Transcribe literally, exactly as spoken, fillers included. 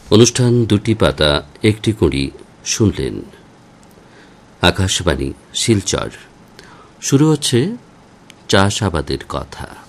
অনুষ্ঠান দুটি পাতা একটি কুঁড়ি শুনলেন। আকাশবাণী শিলচর। শুরু হচ্ছে চাষাবাদের কথা।